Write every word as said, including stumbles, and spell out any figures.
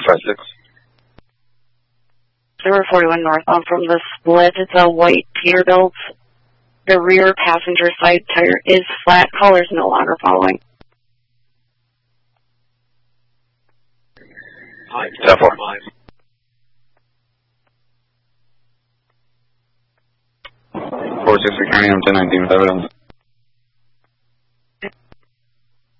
five six. zero forty-one northbound from the split. The white Peterbilt. The rear passenger side tire is flat. Caller is no longer following. ten four. four six three, carrying him ten nineteen with evidence.